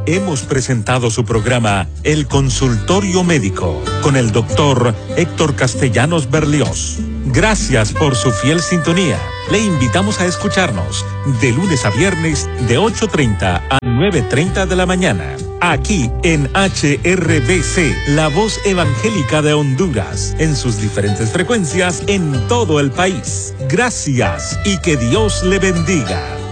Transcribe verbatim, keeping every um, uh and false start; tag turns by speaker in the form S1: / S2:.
S1: hemos presentado su programa El Consultorio Médico con el doctor Héctor Castellanos Berlioz. Gracias por su fiel sintonía. Le invitamos a escucharnos de lunes a viernes de ocho y treinta a nueve y treinta de la mañana. Aquí en H R B C, la voz evangélica de Honduras, en sus diferentes frecuencias en todo el país. Gracias y que Dios le bendiga.